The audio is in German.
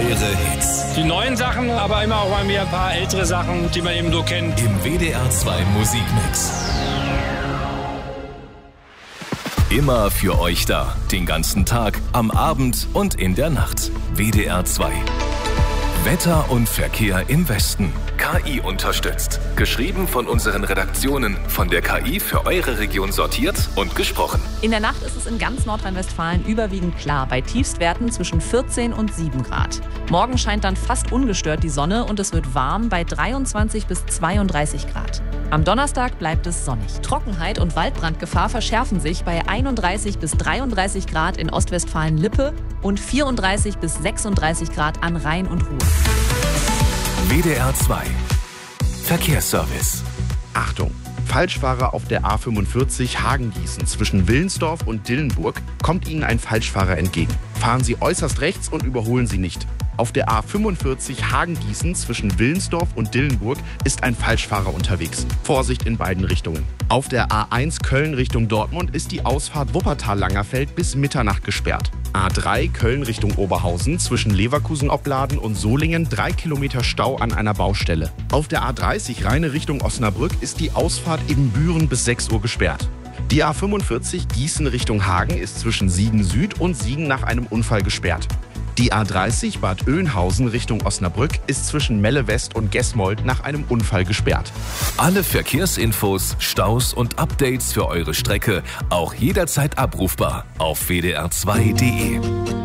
Eure Hits. Die neuen Sachen, aber immer auch mal mehr ein paar ältere Sachen, die man eben so kennt. Im WDR 2 Musikmix. Immer für euch da. Den ganzen Tag, am Abend und in der Nacht. WDR 2. Wetter und Verkehr im Westen. KI unterstützt. Geschrieben von unseren Redaktionen. Von der KI für eure Region sortiert und gesprochen. In der Nacht ist es in ganz Nordrhein-Westfalen überwiegend klar, bei Tiefstwerten zwischen 14 und 7 Grad. Morgen scheint dann fast ungestört die Sonne und es wird warm bei 23 bis 32 Grad. Am Donnerstag bleibt es sonnig. Trockenheit und Waldbrandgefahr verschärfen sich bei 31 bis 33 Grad in Ostwestfalen-Lippe und 34 bis 36 Grad an Rhein und Ruhr. WDR 2 Verkehrsservice. Achtung! Falschfahrer auf der A45 Hagen-Gießen zwischen Willensdorf und Dillenburg kommt Ihnen ein Falschfahrer entgegen. Fahren Sie äußerst rechts und überholen Sie nicht. Auf der A45 Hagen-Gießen zwischen Willensdorf und Dillenburg ist ein Falschfahrer unterwegs. Vorsicht in beiden Richtungen. Auf der A1 Köln Richtung Dortmund ist die Ausfahrt Wuppertal-Langerfeld bis Mitternacht gesperrt. A3 Köln Richtung Oberhausen zwischen Leverkusen-Opladen und Solingen 3 Kilometer Stau an einer Baustelle. Auf der A30 Rheine Richtung Osnabrück ist die Ausfahrt Ibbenbüren bis 6 Uhr gesperrt. Die A45 Gießen Richtung Hagen ist zwischen Siegen Süd und Siegen nach einem Unfall gesperrt. Die A30 Bad Oeynhausen Richtung Osnabrück ist zwischen Melle West und Gesmold nach einem Unfall gesperrt. Alle Verkehrsinfos, Staus und Updates für eure Strecke auch jederzeit abrufbar auf wdr2.de.